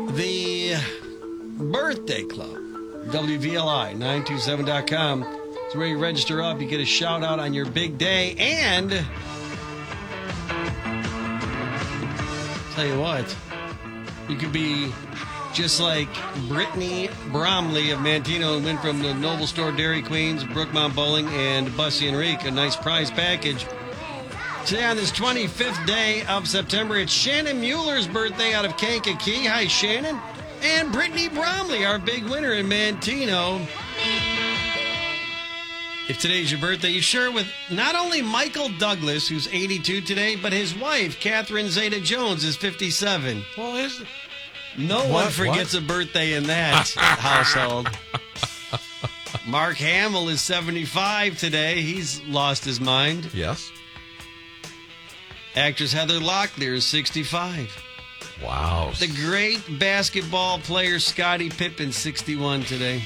The Birthday Club, WVLI927.com. It's where you register up. You get a shout out on your big day. And tell you what, you could be just like Brittany Bromley of Mantino and win from the Noble Store Dairy Queens, Brookmont Bowling, and Bussy Enrique, a nice prize package. Today on this 25th day of September, it's Shannon Mueller's birthday out of Kankakee. Hi, Shannon. And Brittany Bromley, our big winner in Mantino. If today's your birthday, you share with not only Michael Douglas, who's 82 today, but his wife, Catherine Zeta-Jones, is 57. Well, no one forgets a birthday in that household. Mark Hamill is 75 today. He's lost his mind. Yes. Actress Heather Locklear is 65. Wow. The great basketball player Scottie Pippen, 61 today.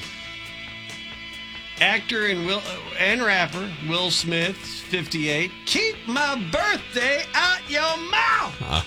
Actor and rapper Will Smith, 58. Keep my birthday out your mouth.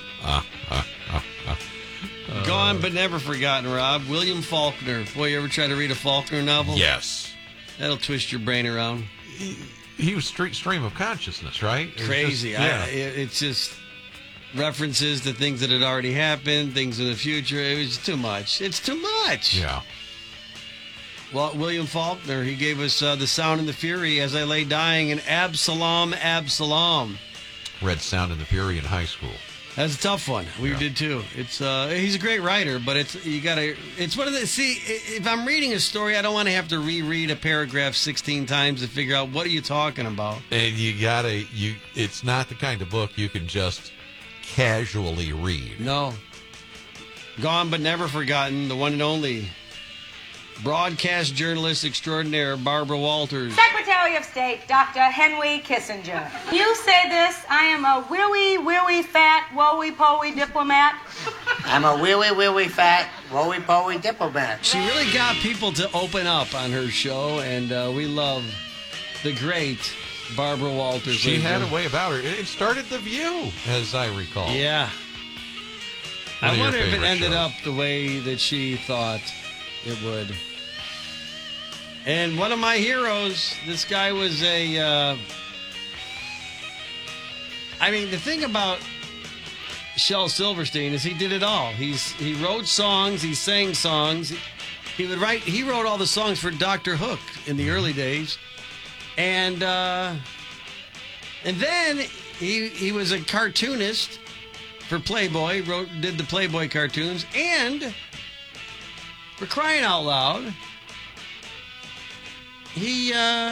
Gone but never forgotten, Rob. William Faulkner. Boy, you ever try to read a Faulkner novel? Yes. That'll twist your brain around. He was stream of consciousness, right? Crazy. It's just references to things that had already happened, things in the future. It was too much. It's too much. Yeah. Well, William Faulkner, he gave us The Sound and the Fury, As I Lay Dying, and Absalom, Absalom. Read Sound and the Fury in high school. That's a tough one. We did too. It's he's a great writer, but it's one of the if I'm reading a story, I don't want to have to reread a paragraph 16 times to figure out what are you talking about. And it's not the kind of book you can just casually read. No. Gone but never forgotten, the one and only broadcast journalist extraordinaire, Barbara Walters. Secretary of State, Dr. Henry Kissinger. You say this, I am a willy, fat, woey-poey diplomat. I'm a willy, fat, woey-poey diplomat. She really got people to open up on her show, and we love the great Barbara Walters. She had a way about her. It started The View, as I recall. Yeah. I wonder if it ended up the way that she thought it would. And one of my heroes, this guy was the thing about Shel Silverstein is he did it all. He wrote songs, he sang songs. He wrote all the songs for Dr. Hook in the early days. And then he was a cartoonist for Playboy, did the Playboy cartoons, and for crying out loud, he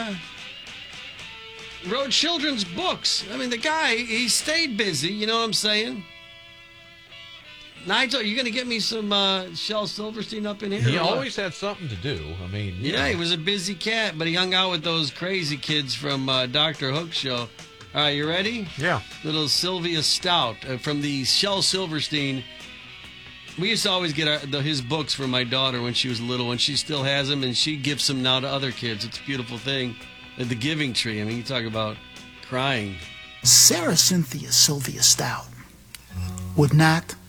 wrote children's books. I mean, the guy, he stayed busy, you know what I'm saying? Nigel, are you going to get me some Shel Silverstein up in here? He always had something to do. I mean, yeah, he was a busy cat, but he hung out with those crazy kids from Dr. Hook's show. All right, you ready? Yeah. Little Sylvia Stout from the Shel Silverstein. We used to always get his books for my daughter when she was little, and she still has them, and she gives them now to other kids. It's a beautiful thing. The Giving Tree. I mean, you talk about crying. Sarah Cynthia Sylvia Stout would not